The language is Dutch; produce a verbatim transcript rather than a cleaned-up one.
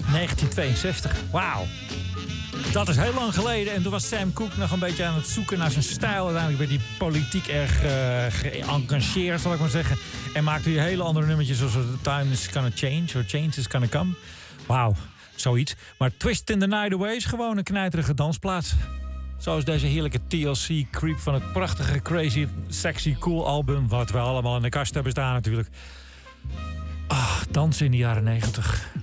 negentien tweeënzestig, wauw. Dat is heel lang geleden. En toen was Sam Cooke nog een beetje aan het zoeken naar zijn stijl. Uiteindelijk werd hij politiek erg uh, geëngageerd, zal ik maar zeggen. En maakte hij hele andere nummertjes zoals The Time is Gonna Change or Change is Gonna Come. Wauw, zoiets. Maar Twist in the Night Away is gewoon een knijterige dansplaats. Zoals deze heerlijke T L C Creep van het prachtige Crazy Sexy Cool album. Wat we allemaal in de kast hebben staan natuurlijk. Ah, dansen in de jaren negentig.